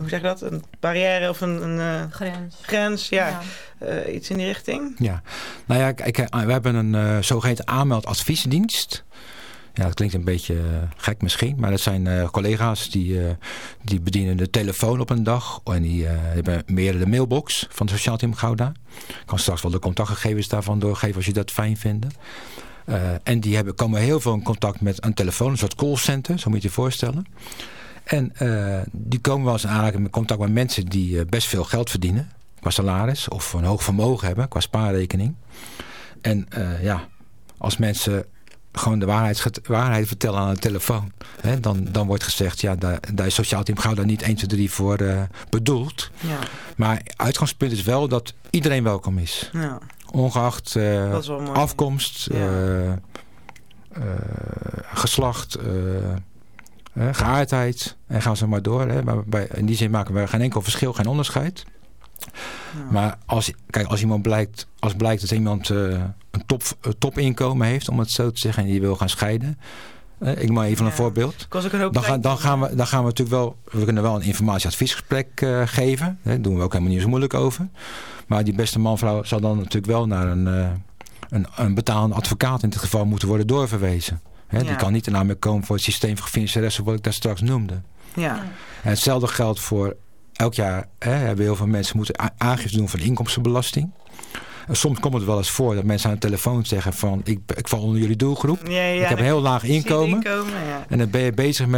hoe zeg je dat? Een barrière of een grens, ja. Iets in die richting? Ja, nou ja, kijk, we hebben een zogeheten aanmeldadviesdienst. Ja, dat klinkt een beetje gek misschien, maar dat zijn collega's die bedienen de telefoon op een dag. En die hebben meer de mailbox van het Sociaal Team Gouda. Ik kan straks wel de contactgegevens daarvan doorgeven als je dat fijn vindt. En die komen heel veel in contact met een telefoon, een soort callcenter, zo moet je je voorstellen. En die komen wel eens in contact met mensen die best veel geld verdienen qua salaris of een hoog vermogen hebben qua spaarrekening. En als mensen gewoon de waarheid vertellen aan de telefoon, hè, dan wordt gezegd, ja, daar is Sociaal Team Gouda niet 1, 2, 3 voor bedoeld. Ja. Maar uitgangspunt is wel dat iedereen welkom is. Ja. Ongeacht afkomst, geslacht, geaardheid en gaan ze maar door. Hè. Maar in die zin maken we geen enkel verschil, geen onderscheid. Ja. Maar als iemand blijkt dat iemand een topinkomen heeft, om het zo te zeggen, en die wil gaan scheiden. Ik maak even een voorbeeld. Dan gaan we natuurlijk wel, we kunnen wel een informatieadviesgesprek geven. Daar doen we ook helemaal niet zo moeilijk over. Maar die beste man-vrouw zal dan natuurlijk wel naar een betalende advocaat in dit geval moeten worden doorverwezen. Die kan niet in aanmerking komen voor het systeem van financiële rechten wat ik daar straks noemde. Ja. En hetzelfde geldt voor elk jaar hebben heel veel mensen moeten aangifte doen van de inkomstenbelasting. Soms komt het wel eens voor dat mensen aan de telefoon zeggen van ik val onder jullie doelgroep. Ik heb een heel laag inkomen. En dan ben je bezig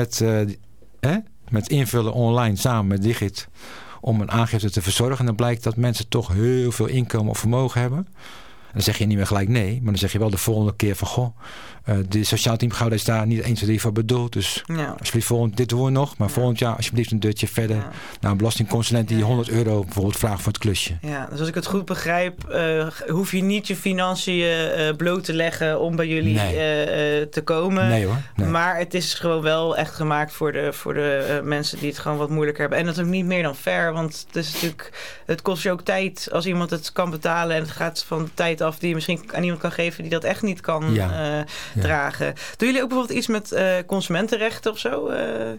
met invullen online samen met Digit om een aangifte te verzorgen. En dan blijkt dat mensen toch heel veel inkomen of vermogen hebben. Dan zeg je niet meer gelijk nee, maar dan zeg je wel de volgende keer van de Sociaal Team Gouda is daar niet 1, 2, 3 voor bedoeld. Dus alsjeblieft, dit doen we nog. Maar volgend jaar alsjeblieft een deurtje verder naar een belastingconsulent die €100 bijvoorbeeld vraagt voor het klusje. Ja, dus als ik het goed begrijp, hoef je niet je financiën bloot te leggen om bij jullie te komen. Nee hoor. Nee. Maar het is gewoon wel echt gemaakt voor de mensen die het gewoon wat moeilijker hebben. En dat is ook niet meer dan fair, want het kost je ook tijd als iemand het kan betalen en het gaat van de tijd af die je misschien aan iemand kan geven die dat echt niet kan dragen. Doen jullie ook bijvoorbeeld iets met consumentenrechten of zo?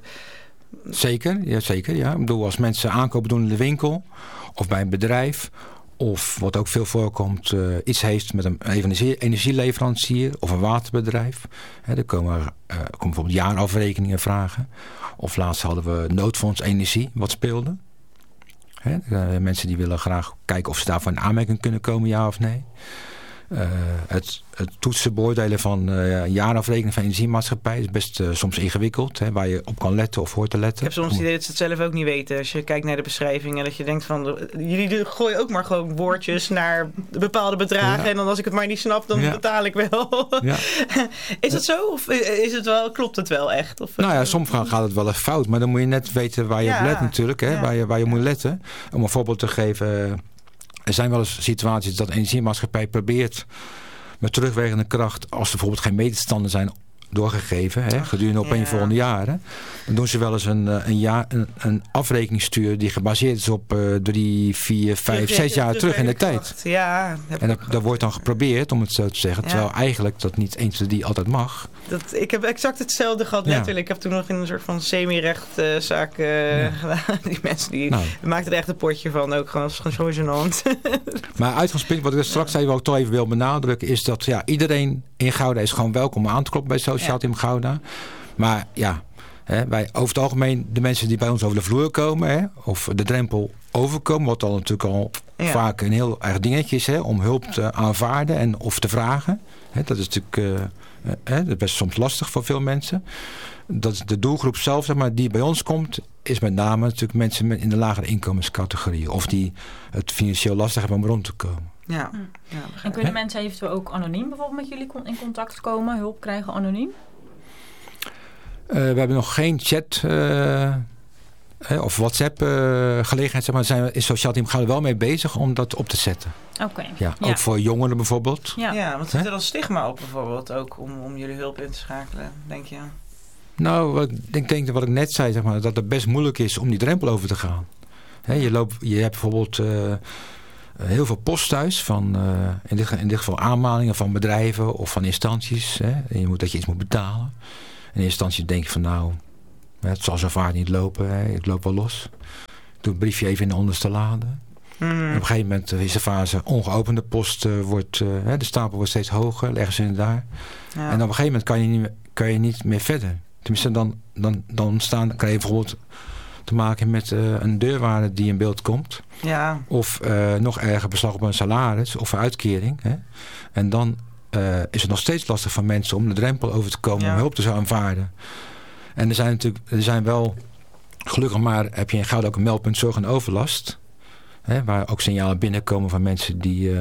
Zeker. Ja. Ik bedoel, als mensen aankopen doen in de winkel of bij een bedrijf, of wat ook veel voorkomt, iets heeft met een energieleverancier of een waterbedrijf. Er komen bijvoorbeeld jaarafrekeningen vragen. Of laatst hadden we noodfonds energie wat speelde. Mensen die willen graag kijken of ze daarvoor in aanmerking kunnen komen, ja of nee. Het toetsen, beoordelen van jaarafrekening van energiemaatschappij is best soms ingewikkeld. Waar je op kan letten of hoort te letten. Ik heb soms het idee dat ze het zelf ook niet weten. Als je kijkt naar de beschrijvingen. Dat je denkt van, jullie gooien ook maar gewoon woordjes naar bepaalde bedragen. Ja. En dan als ik het maar niet snap, dan betaal ik wel. Ja. Is het zo? Of klopt het wel echt? Of, soms gaat het wel eens fout. Maar dan moet je net weten waar je op let natuurlijk. Waar je moet letten. Om een voorbeeld te geven. Er zijn wel eens situaties dat de energiemaatschappij probeert met terugwerkende kracht, als er bijvoorbeeld geen medestanden zijn doorgegeven, gedurende opeenvolgende jaren, dan doen ze wel eens een afrekening sturen die gebaseerd is op 3, 4, 5, 6 jaar terug in de tijd. Ja, en dat wordt dan geprobeerd, om het zo te zeggen, terwijl eigenlijk dat niet eens die altijd mag. Ik heb exact hetzelfde gehad letterlijk. Ik heb toen nog in een soort van semi-rechtszaak gedaan. Die mensen die maakten er echt een potje van, ook gewoon zo gênant. Maar uitgangspunt, wat ik straks even toch even wil benadrukken, is dat iedereen in Gouda is gewoon welkom aan te kloppen bij Sociaal Team Gouda. Maar wij over het algemeen, de mensen die bij ons over de vloer komen, of de drempel overkomen, wat dan natuurlijk al vaak een heel erg dingetje is, om hulp te aanvaarden en of te vragen. Dat is natuurlijk dat is best soms lastig voor veel mensen. Dat is de doelgroep zelf, zeg maar, die bij ons komt, is met name natuurlijk mensen in de lagere inkomenscategorieën. Of die het financieel lastig hebben om rond te komen. Ja. En kunnen mensen eventueel ook anoniem bijvoorbeeld met jullie in contact komen, hulp krijgen anoniem? We hebben nog geen chat of WhatsApp gelegenheid, zeg maar. Daar zijn we in Sociaal Team Gouda wel mee bezig om dat op te zetten. Oké. Ja, ook voor jongeren bijvoorbeeld. Ja, want zit er dan stigma op bijvoorbeeld ook om jullie hulp in te schakelen, denk je? Nou, ik denk dat wat ik net zei, zeg maar, dat het best moeilijk is om die drempel over te gaan. Je hebt bijvoorbeeld heel veel post thuis van in dit geval aanmalingen van bedrijven of van instanties. En dat je iets moet betalen. In eerste instantie denk je van het zal zo vaak niet lopen. Ik loop wel los. Doe het briefje even in de onderste lade. Op een gegeven moment is de fase ongeopende post. De stapel wordt steeds hoger. Leggen ze in daar. Ja. En op een gegeven moment kan je niet meer verder. Tenminste, dan krijg je bijvoorbeeld te maken met een deurwaarde die in beeld komt. Ja. Of nog erger beslag op een salaris of een uitkering. Hè? En dan is het nog steeds lastig van mensen om de drempel over te komen om hulp te aanvaarden. En er zijn wel, gelukkig maar heb je in Gouda ook een meldpunt zorg en overlast. Hè, waar ook signalen binnenkomen van mensen die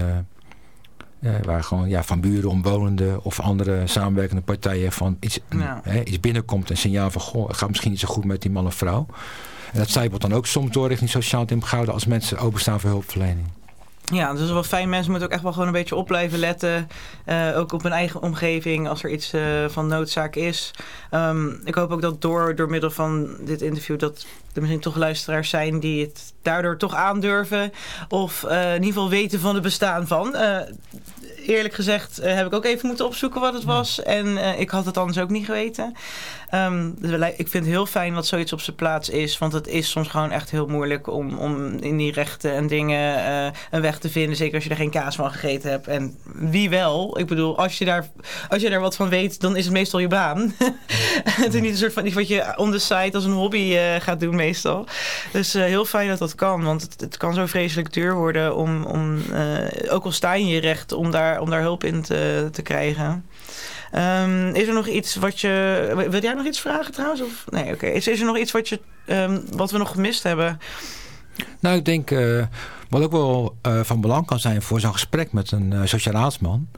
waar gewoon van buren, omwonenden of andere samenwerkende partijen van iets binnenkomt. Een signaal van, goh, het gaat misschien niet zo goed met die man of vrouw. En dat zijpelt dan ook soms door richting Sociaal Team Gouda als mensen openstaan voor hulpverlening. Ja, dus dat is wel fijn. Mensen moeten ook echt wel gewoon een beetje op blijven letten. Ook op hun eigen omgeving als er iets van noodzaak is. Ik hoop ook dat door middel van dit interview dat er misschien toch luisteraars zijn die het daardoor toch aandurven. Of in ieder geval weten van het bestaan van. Eerlijk gezegd heb ik ook even moeten opzoeken wat het was. En ik had het anders ook niet geweten. Dus ik vind het heel fijn dat zoiets op zijn plaats is. Want het is soms gewoon echt heel moeilijk om in die rechten en dingen een weg te vinden. Zeker als je er geen kaas van gegeten hebt. En wie wel? Ik bedoel, als je daar wat van weet, dan is het meestal je baan. Het is niet een soort van iets wat je on the side als een hobby gaat doen meestal. Dus heel fijn dat dat kan. Want het kan zo vreselijk duur worden om ook al sta je in je recht om daar hulp in te krijgen. Is er nog iets wat je... Wil jij nog iets vragen trouwens? Of? Nee, oké. Is er nog iets wat we nog gemist hebben? Nou, ik denk... wat ook wel van belang kan zijn voor zo'n gesprek met een sociaal raadsman...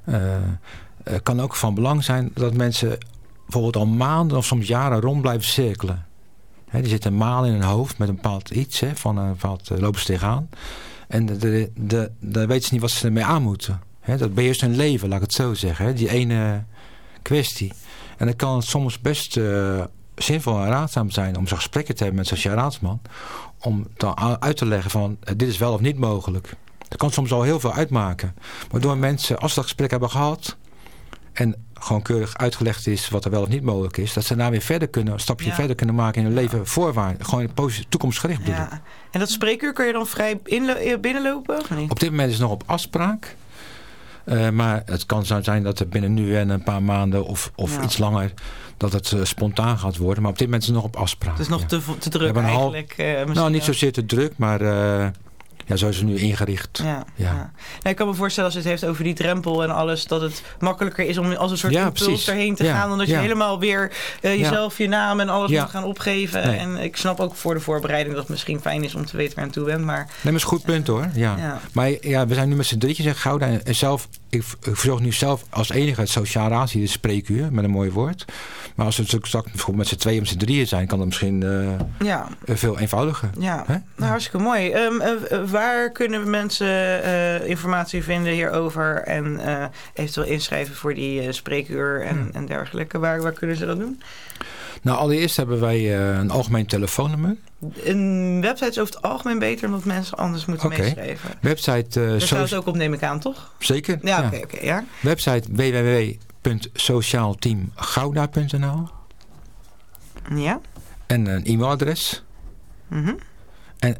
kan ook van belang zijn dat mensen bijvoorbeeld al maanden of soms jaren rond blijven cirkelen. Die zitten maanden in hun hoofd met een bepaald iets, van een bepaald lopen ze tegenaan. En dan weten ze niet wat ze ermee aan moeten. Dat beheerst hun leven, laat ik het zo zeggen. Die ene kwestie. En dan kan het soms best zinvol en raadzaam zijn om zo'n gesprekken te hebben met een sociaal raadsman. Om dan uit te leggen van dit is wel of niet mogelijk. Dat kan soms al heel veel uitmaken. Waardoor mensen, als ze dat gesprek hebben gehad en gewoon keurig uitgelegd is wat er wel of niet mogelijk is, dat ze daar weer verder kunnen, een stapje verder kunnen maken in hun leven voorwaarts. Gewoon toekomstgericht bedoel. Ja. En dat spreekuur kun je dan vrij binnenlopen? Of niet? Op dit moment is het nog op afspraak. Maar het kan zo zijn dat er binnen nu en een paar maanden of iets langer dat het spontaan gaat worden. Maar op dit moment is het nog op afspraak. Het is nog te druk eigenlijk. Nou, niet zozeer te druk, maar zo is het nu ingericht. Ja. Nou, ik kan me voorstellen als het heeft over die drempel en alles, dat het makkelijker is om als een soort impuls erheen te gaan. Dan dat je helemaal weer jezelf, je naam en alles moet gaan opgeven. Nee. En ik snap ook voor de voorbereiding dat het misschien fijn is om te weten waar je aan toe bent. Maar dat is een goed punt hoor. Ja. Maar we zijn nu met z'n drietjes in Gouda. En zelf, ik verzorg nu zelf als enige het sociaal raad, de spreekuur, met een mooi woord. Maar als we straks bijvoorbeeld met z'n tweeën of z'n drieën zijn, kan dat misschien veel eenvoudiger. Ja, nou, hartstikke mooi. Waar kunnen mensen informatie vinden hierover en eventueel inschrijven voor die spreekuur en dergelijke? Waar kunnen ze dat doen? Nou, allereerst hebben wij een algemeen telefoonnummer. Een website is over het algemeen beter omdat mensen anders moeten meeschrijven. Website... Daar staat het ook op, neem ik aan, toch? Zeker. Ja, oké. Website www.sociaalteamgouda.nl. Ja. En een e-mailadres. Mm-hmm. En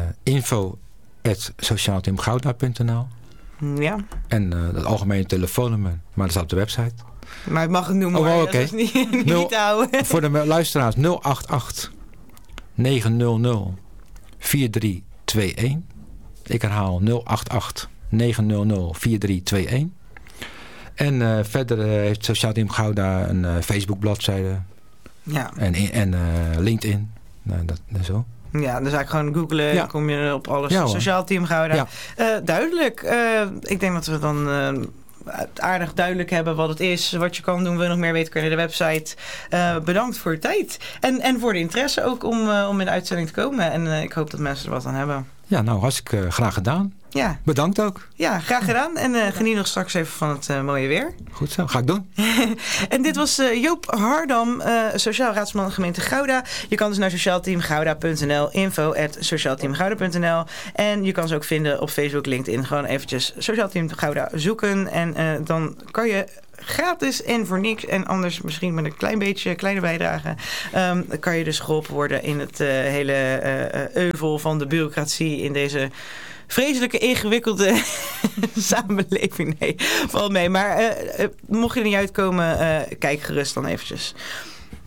info@sociaalteamgouda.nl. Ja. En het algemene telefoonnummer, maar dat staat op de website. Maar ik mag het noemen, dat is niet houden. Voor de luisteraars 088 900 4321. Ik herhaal 088 900 4321. En verder heeft Sociaal Team Gouda een Facebook bladzijde. Ja. En LinkedIn. Dat zo. Ja, dus eigenlijk gewoon googlen, dan kom je op alles. Ja, Sociaal Team Gouda. Ja. Duidelijk. Ik denk dat we dan aardig duidelijk hebben wat het is, wat je kan doen. Wil je nog meer weten, kun je naar de website. Bedankt voor je tijd. En voor de interesse ook om in de uitzending te komen. En ik hoop dat mensen er wat aan hebben. Ja, nou, hartstikke graag gedaan. Ja. Bedankt ook. Ja, graag gedaan. En geniet nog straks even van het mooie weer. Goed zo, ga ik doen. En dit was Joop Hardam, Sociaal Raadsman gemeente Gouda. Je kan dus naar sociaalteamgouda.nl, info@sociaalteamgouda.nl. En je kan ze ook vinden op Facebook, LinkedIn. Gewoon eventjes Sociaal Team Gouda zoeken. En dan kan je gratis en voor niks. En anders misschien met een kleine bijdrage. Kan je dus geholpen worden in het hele euvel van de bureaucratie in deze vreselijke ingewikkelde samenleving. Nee, valt mee. Maar mocht je er niet uitkomen, kijk gerust dan eventjes.